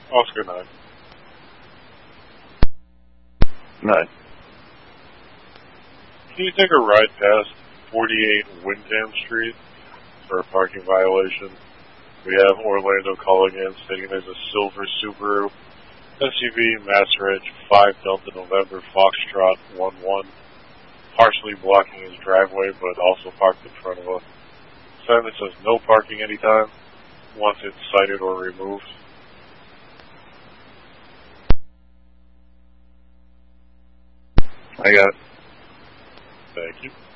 Oscar 9. 9. Can you take a ride past 48 Windham Street for a parking violation? We have Orlando calling in stating there's a silver Subaru SUV Master Edge 5 Delta November Foxtrot 11 partially blocking his driveway but also parked in front of a sign that says no parking anytime once it's cited or removed. I got it. Thank you.